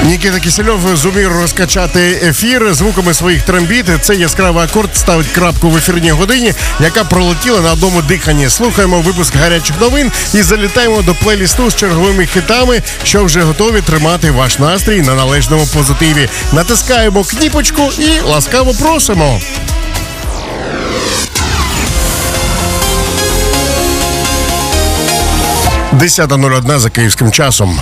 Нікіта Кісельов зумів розкачати ефір звуками своїх трембіт. Цей яскравий акорд ставить крапку в ефірній годині, яка пролетіла на одному диханні. Слухаємо випуск гарячих новин і залітаємо до плейлісту з черговими хітами, що вже готові тримати ваш настрій на належному позитиві. Натискаємо кнопочку і ласкаво просимо. 10:01 за київським часом.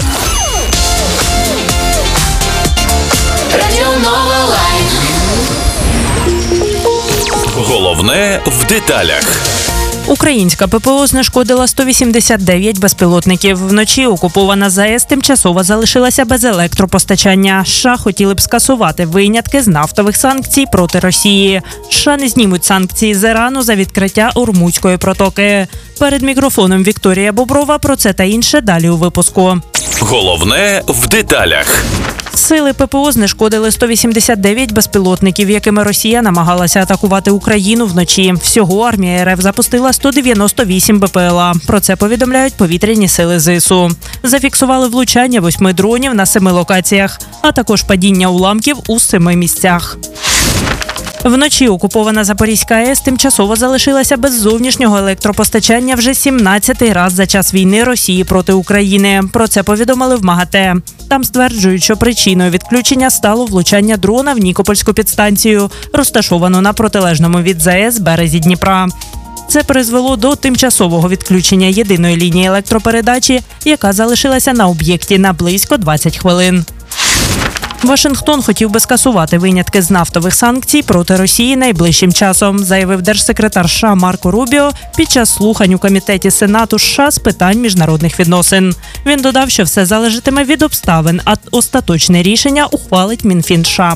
Головне в деталях. Українська ППО знешкодила 189 безпілотників. Вночі окупована ЗАЕС тимчасово залишилася без електропостачання. США хотіли б скасувати винятки з нафтових санкцій проти Росії. США не знімуть санкції з Ірану за відкриття Ормузької протоки. Перед мікрофоном Вікторія Боброва. Про це та інше далі у випуску. Головне в деталях. Сили ППО знешкодили 189 безпілотників, якими Росія намагалася атакувати Україну вночі. Всього армія РФ запустила 198 БПЛА. Про це повідомляють повітряні сили ЗСУ. Зафіксували влучання 8 дронів на 7 локаціях, а також падіння уламків у 7 місцях. Вночі окупована Запорізька АЕС тимчасово залишилася без зовнішнього електропостачання вже 17-й раз за час війни Росії проти України. Про це повідомили в МАГАТЕ. Там стверджують, що причиною відключення стало влучання дрона в Нікопольську підстанцію, розташовану на протилежному від ЗАЕС березі Дніпра. Це призвело до тимчасового відключення єдиної лінії електропередачі, яка залишилася на об'єкті на близько 20 хвилин. Вашингтон хотів би скасувати винятки з нафтових санкцій проти Росії найближчим часом, заявив держсекретар США Марко Рубіо під час слухань у Комітеті Сенату США з питань міжнародних відносин. Він додав, що все залежатиме від обставин, а остаточне рішення ухвалить Мінфін США.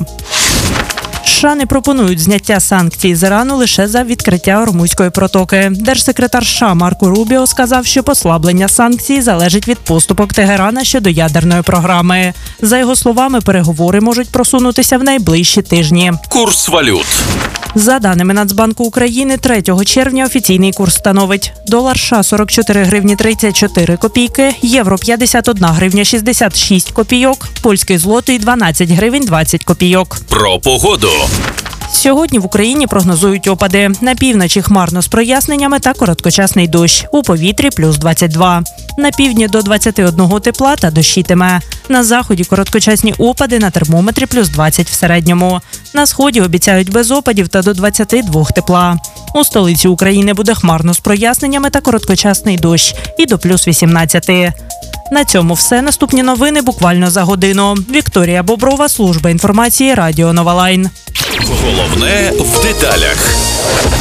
США не пропонують зняття санкцій з Ірану лише за відкриття Ормузької протоки. Держсекретар США Марко Рубіо сказав, що послаблення санкцій залежить від поступок Тегерана щодо ядерної програми. За його словами, переговори можуть просунутися в найближчі тижні. Курс валют. За даними Нацбанку України, 3 червня офіційний курс становить: долар США 44 гривні 34 копійки, євро 51 гривня 66 копійок, польський злотий 12 гривень 20 копійок. Про погоду. Сьогодні в Україні прогнозують опади. На півночі хмарно з проясненнями та короткочасний дощ. У повітрі плюс 22. На півдні до 21 тепла та дощитиме. На заході короткочасні опади, на термометрі плюс 20 в середньому. На сході обіцяють без опадів та до 22 тепла. У столиці України буде хмарно з проясненнями та короткочасний дощ і до плюс 18. На цьому все. Наступні новини буквально за годину. Вікторія Боброва, служба інформації Радіо Нова Лайн. Головне в деталях.